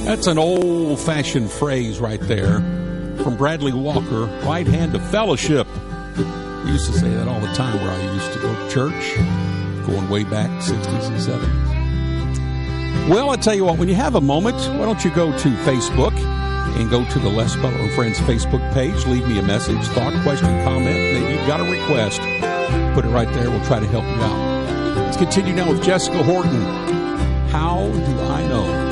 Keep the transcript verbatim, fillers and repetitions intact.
That's an old-fashioned phrase right there from Bradley Walker, right hand of fellowship. We used to say that all the time where I used to go to church, going way back, sixties and seventies. Well, I tell you what, when you have a moment, why don't you go to Facebook and go to the Les Speller and Friends Facebook page, leave me a message, thought, question, comment, maybe you've got a request. Put it right there. We'll try to help you out. Let's continue now with Jessica Horton. How do I know?